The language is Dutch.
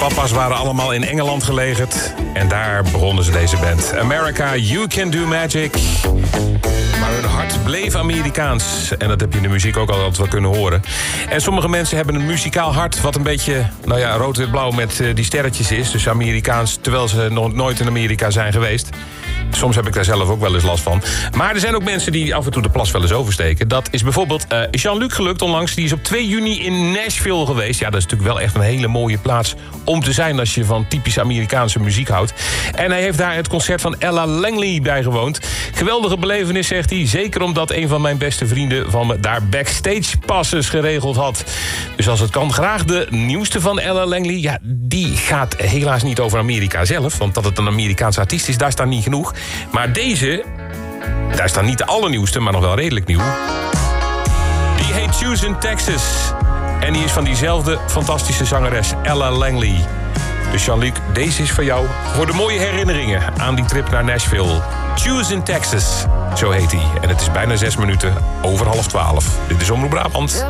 papa's waren allemaal in Engeland gelegerd. En daar begonnen ze deze band. America, You Can Do Magic. Maar hun hart bleef Amerikaans. En dat heb je in de muziek ook altijd wel kunnen horen. En sommige mensen hebben een muzikaal hart... wat een beetje, rood-wit-blauw met die sterretjes is. Dus Amerikaans, terwijl ze nog nooit in Amerika zijn geweest. Soms heb ik daar zelf ook wel eens last van. Maar er zijn ook mensen die af en toe de plas wel eens oversteken. Dat is bijvoorbeeld Jean-Luc gelukt onlangs. Die is op 2 juni in Nashville geweest. Ja, dat is natuurlijk wel echt een hele mooie plaats om te zijn... als je van typische Amerikaanse muziek houdt. En hij heeft daar het concert van Ella Langley bijgewoond. Geweldige belevenis, zegt hij. Zeker omdat een van mijn beste vrienden van me daar backstage passes geregeld had. Dus als het kan, graag de nieuwste van Ella Langley. Ja, die gaat helaas niet over Amerika zelf. Want dat het een Amerikaanse artiest is, daar staat niet genoeg. Maar deze, daar staat niet de allernieuwste, maar nog wel redelijk nieuw. Die heet Choose in Texas. En die is van diezelfde fantastische zangeres Ella Langley. Dus Jean-Luc, deze is voor jou. Voor de mooie herinneringen aan die trip naar Nashville. Choose in Texas, zo heet hij. En het is bijna 6 minuten over 11:30. Dit is Omroep Brabant.